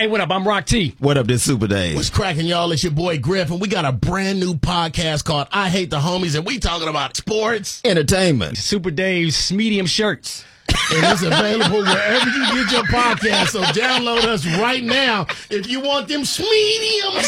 Hey, what up? I'm Rock T. What up, this Super Dave? What's cracking, y'all? It's your boy Griff, and we got a brand new podcast called I Hate the Homies, and we talking about sports, entertainment, Super Dave's medium shirts. And it's available wherever you get your podcast. So download us right now if you want them mediums.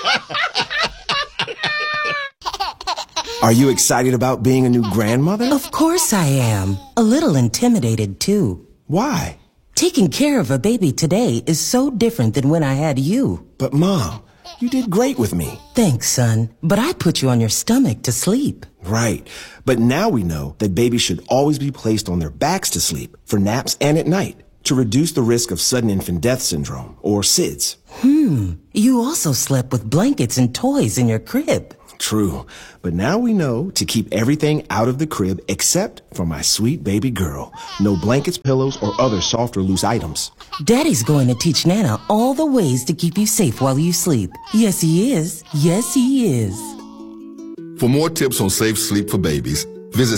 Are you excited about being a new grandmother? Of course I am. A little intimidated, too. Why? Taking care of a baby today is so different than when I had you. But, Mom, you did great with me. Thanks, son. But I put you on your stomach to sleep. Right. But now we know that babies should always be placed on their backs to sleep for naps and at night to reduce the risk of sudden infant death syndrome, or SIDS. You also slept with blankets and toys in your crib. True. But now we know to keep everything out of the crib except for my sweet baby girl. No blankets, pillows, or other soft or loose items. Daddy's going to teach Nana all the ways to keep you safe while you sleep. Yes, he is. Yes, he is. For more tips on safe sleep for babies, visit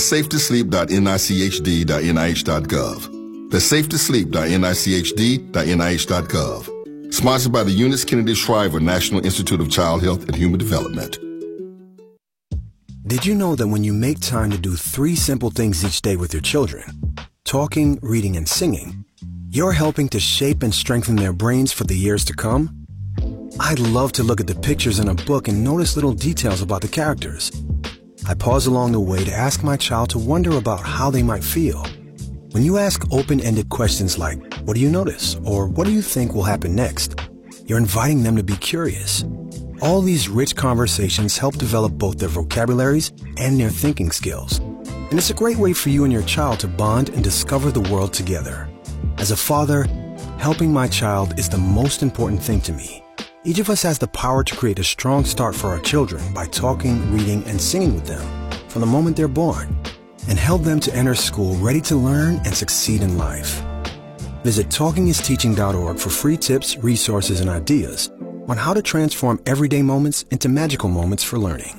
safetosleep.nichd.nih.gov. That's safetosleep.nichd.nih.gov. Sponsored by the Eunice Kennedy Shriver National Institute of Child Health and Human Development. Did you know that when you make time to do 3 simple things each day with your children, talking, reading, and singing, you're helping to shape and strengthen their brains for the years to come? I love to look at the pictures in a book and notice little details about the characters. I pause along the way to ask my child to wonder about how they might feel. When you ask open-ended questions like, what do you notice? Or what do you think will happen next? You're inviting them to be curious. All these rich conversations help develop both their vocabularies and their thinking skills. And it's a great way for you and your child to bond and discover the world together. As a father, helping my child is the most important thing to me. Each of us has the power to create a strong start for our children by talking, reading, and singing with them from the moment they're born, and help them to enter school ready to learn and succeed in life. Visit TalkingIsTeaching.org for free tips, resources, and ideas on how to transform everyday moments into magical moments for learning.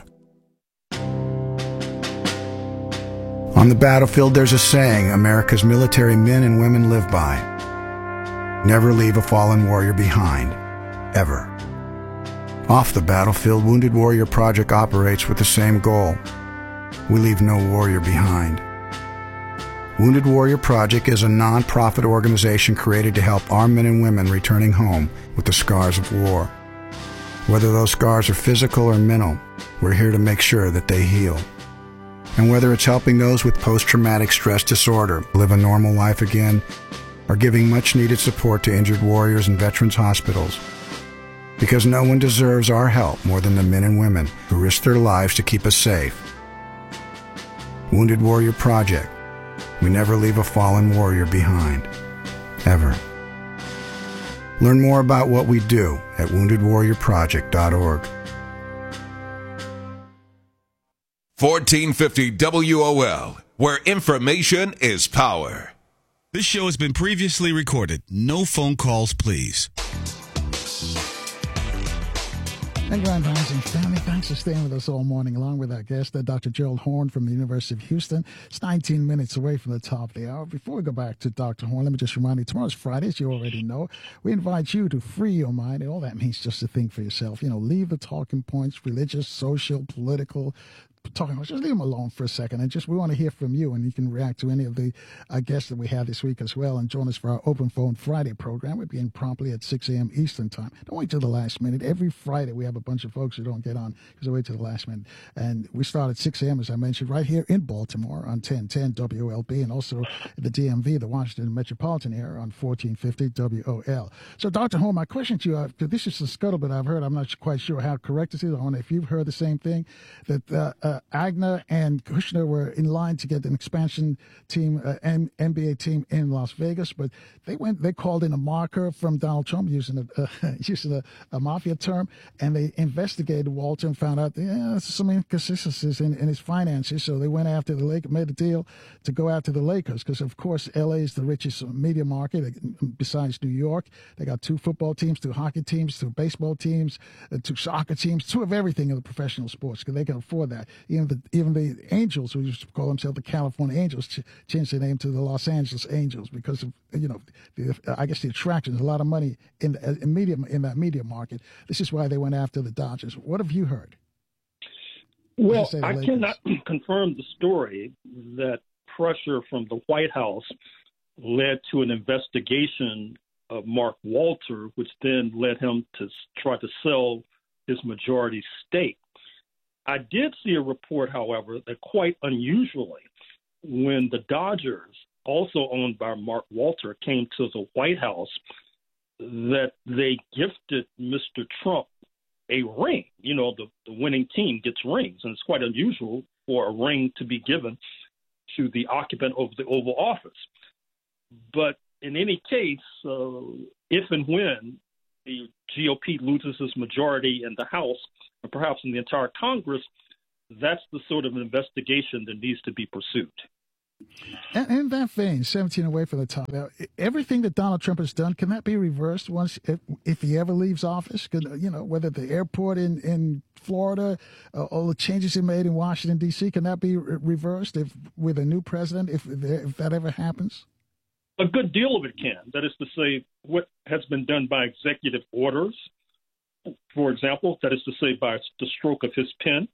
On the battlefield, there's a saying America's military men and women live by. Never leave a fallen warrior behind, ever. Off the battlefield, Wounded Warrior Project operates with the same goal. We leave no warrior behind. Wounded Warrior Project is a non-profit organization created to help our men and women returning home with the scars of war. Whether those scars are physical or mental, we're here to make sure that they heal. And whether it's helping those with post-traumatic stress disorder live a normal life again, or giving much-needed support to injured warriors in veterans' hospitals, because no one deserves our help more than the men and women who risk their lives to keep us safe. Wounded Warrior Project. We never leave a fallen warrior behind, ever. Learn more about what we do at woundedwarriorproject.org. 1450 WOL, where information is power. This show has been previously recorded. No phone calls, please. And Grand Rising family, thanks for staying with us all morning, along with our guest, Dr. Gerald Horne from the University of Houston. It's 19 minutes away from the top of the hour. Before we go back to Dr. Horne, let me just remind you, tomorrow's Friday, as you already know. We invite you to free your mind, and all that means just to think for yourself. You know, leave the talking points, religious, social, political, talking, just leave them alone for a second, and just we want to hear from you, and you can react to any of the guests that we have this week as well, and join us for our Open Phone Friday program. We'll be in promptly at 6 a.m. Eastern Time. Don't wait till the last minute. Every Friday we have a bunch of folks who don't get on because they wait till the last minute, and we start at 6 a.m. as I mentioned, right here in Baltimore on 1010 WLB, and also the DMV, the Washington Metropolitan area, on 1450 WOL. So, Dr. Horne, my question to you, because this is the scuttlebutt I've heard, I'm not quite sure how correct this is. I wonder if you've heard the same thing, that Agner and Kushner were in line to get an expansion team, an NBA team in Las Vegas, but they called in a marker from Donald Trump using a mafia term, and they investigated Walter and found out some inconsistencies in his finances. So they went after the Lakers, made a deal to go after the Lakers, because of course LA is the richest media market besides New York. They got 2 football teams, 2 hockey teams, 2 baseball teams, 2 soccer teams, 2 of everything in the professional sports, because they can afford that. Even the Angels, who used to call themselves the California Angels, changed their name to the Los Angeles Angels because of I guess the attractions, a lot of money in that media market. This is why they went after the Dodgers. What have you heard? Well, I cannot confirm the story that pressure from the White House led to an investigation of Mark Walter, which then led him to try to sell his majority stake. I did see a report, however, that quite unusually, when the Dodgers, also owned by Mark Walter, came to the White House, that they gifted Mr. Trump a ring. The winning team gets rings, and it's quite unusual for a ring to be given to the occupant of the Oval Office. But in any case, if and when the GOP loses its majority in the House, and perhaps in the entire Congress, that's the sort of investigation that needs to be pursued. And in that vein, 17 away from the top. Now, everything that Donald Trump has done, can that be reversed once if he ever leaves office? Whether the airport in Florida, all the changes he made in Washington, D.C., can that be reversed with a new president, if that ever happens? A good deal of it can. That is to say, what has been done by executive orders, for example, that is to say, by the stroke of his pen,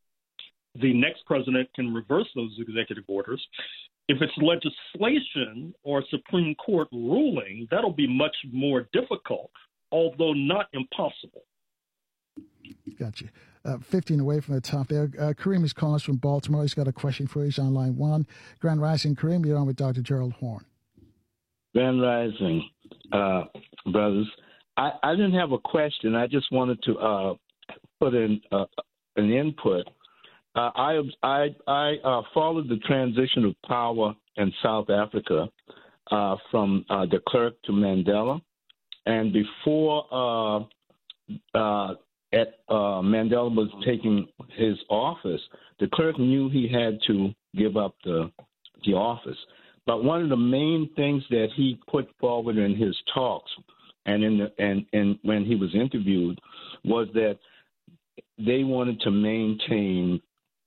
the next president can reverse those executive orders. If it's legislation or Supreme Court ruling, that'll be much more difficult, although not impossible. Gotcha. 15 away from the top there. Kareem is calling us from Baltimore. He's got a question for you. He's on line 1. Grand Rising, Kareem, you're on with Dr. Gerald Horne. Grand Rising, brothers. I didn't have a question. I just wanted to put in an input. I followed the transition of power in South Africa from de Klerk to Mandela. And before Mandela was taking his office, de Klerk knew he had to give up the office. But one of the main things that he put forward in his talks and when he was interviewed was that they wanted to maintain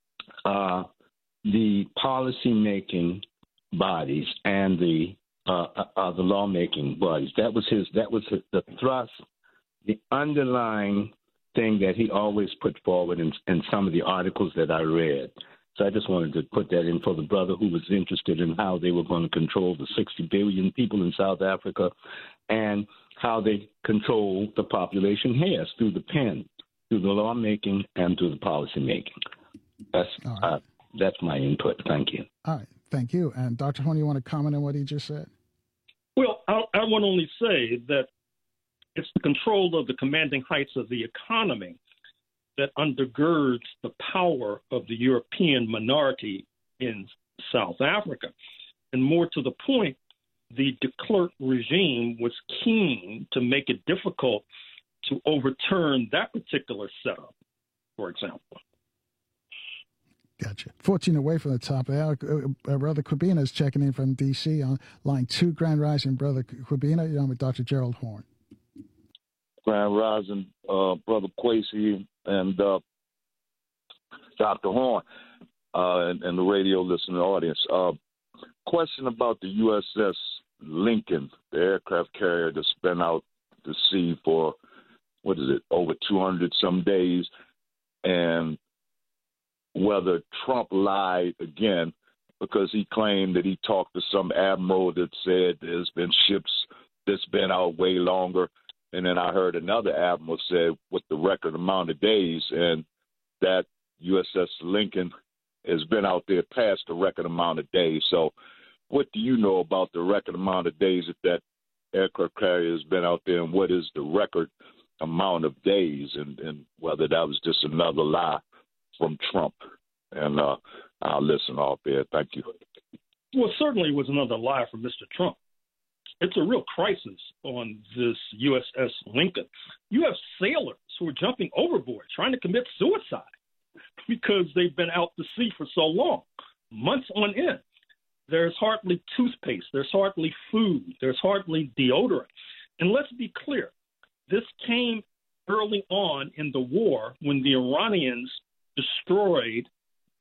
the policy-making bodies and the lawmaking bodies. That was the thrust, the underlying thing that he always put forward in some of the articles that I read. So I just wanted to put that in for the brother who was interested in how they were going to control the 60 billion people in South Africa and how they control the population here through the pen, through the lawmaking and through the policymaking. That's my input. Thank you. All right. Thank you. And Dr. Horne, you want to comment on what he just said? Well, I want to only say that it's the control of the commanding heights of the economy that undergirds the power of the European minority in South Africa. And more to the point, the de Klerk regime was keen to make it difficult to overturn that particular setup, for example. Gotcha. 14 away from the top. Brother Kwabena is checking in from D.C. on line 2. Grand Rising, Brother Kwabena. You're on with Dr. Gerald Horne. Grand Rising, Brother Kwesi and Dr. Horne and the radio listening audience. Question about the USS Lincoln, the aircraft carrier that's been out to sea for, over 200 some days, and whether Trump lied again because he claimed that he talked to some admiral that said there's been ships that's been out way longer. And then I heard another admiral say with the record amount of days, and that USS Lincoln has been out there past the record amount of days. So what do you know about the record amount of days that aircraft carrier has been out there, and what is the record amount of days, and whether that was just another lie from Trump? And I'll listen off there. Thank you. Well, certainly it was another lie from Mr. Trump. It's a real crisis on this USS Lincoln. You have sailors who are jumping overboard, trying to commit suicide because they've been out to sea for so long, months on end. There's hardly toothpaste. There's hardly food. There's hardly deodorant. And let's be clear, this came early on in the war when the Iranians destroyed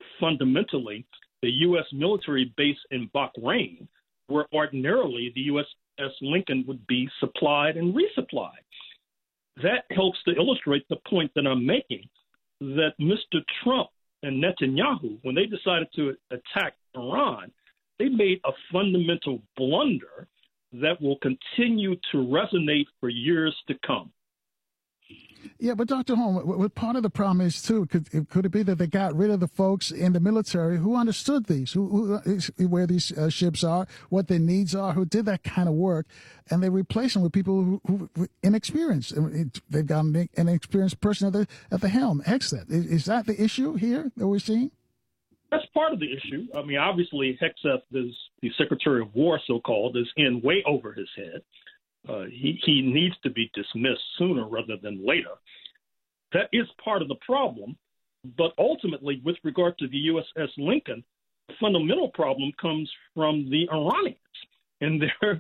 fundamentally the U.S. military base in Bahrain, where ordinarily the USS Lincoln would be supplied and resupplied. That helps to illustrate the point that I'm making, that Mr. Trump and Netanyahu, when they decided to attack Iran, they made a fundamental blunder that will continue to resonate for years to come. Yeah, but Dr. Horn, what part of the problem is, too, could it be that they got rid of the folks in the military who understood these, where these ships are, what their needs are, who did that kind of work, and they replace them with people who inexperienced. They've got an inexperienced person at the helm. Hegseth. Is that the issue here that we're seeing? That's part of the issue. I mean, obviously, Hegseth is the Secretary of War, so-called, is in way over his head. He needs to be dismissed sooner rather than later. That is part of the problem. But ultimately, with regard to the USS Lincoln, the fundamental problem comes from the Iranians and